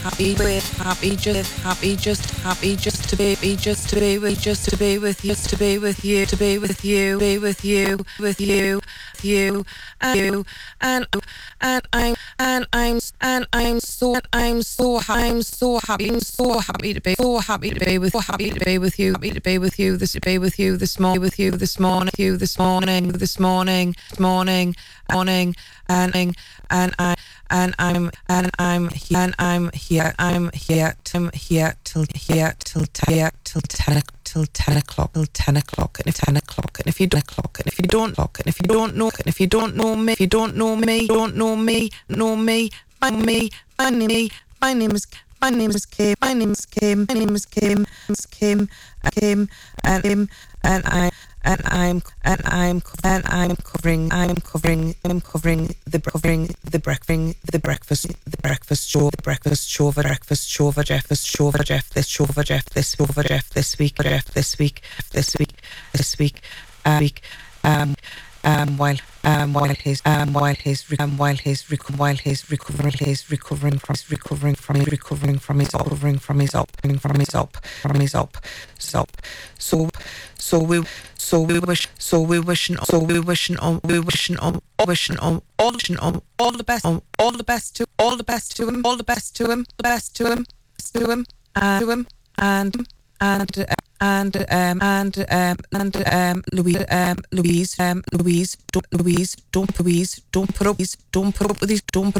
just to be with you, to be with you, to be with you, be with you, with you, you, and I'm so happy to be with you this morning, and I'm here till 10 o'clock, and if you don't know me, my name is Kim, and I'm covering the breakfast while he's recovering from his up. So we wishing all the best Louise, don't put up with these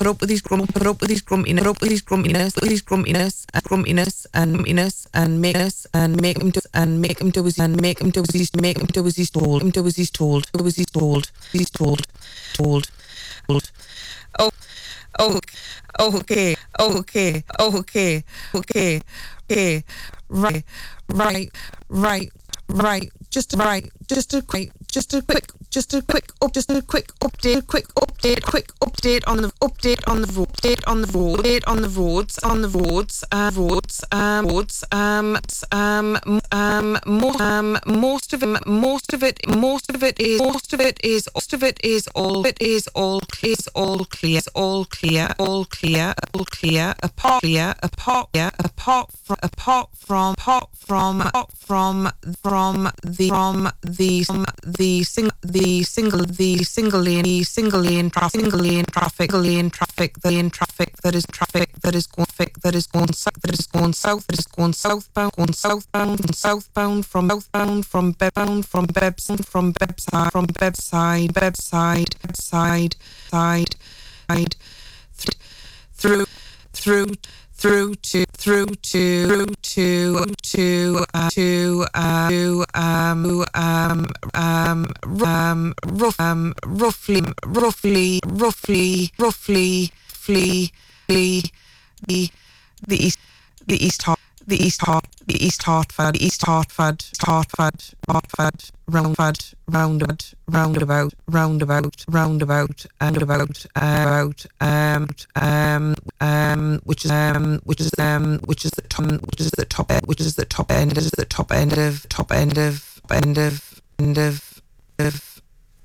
grumminess and make him do as he's told. Oh, okay. Right. Just a quick update on the roads. Most of it is all clear. Apart from the single lane traffic that is going southbound from Bebside through roughly the East Hartford roundabout, which is the top end of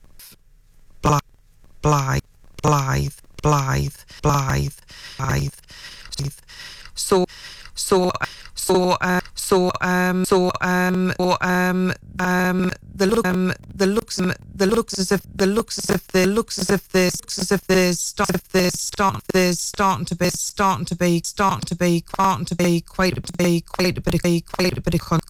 Blythe. The looks as if there's starting to be quite a bit of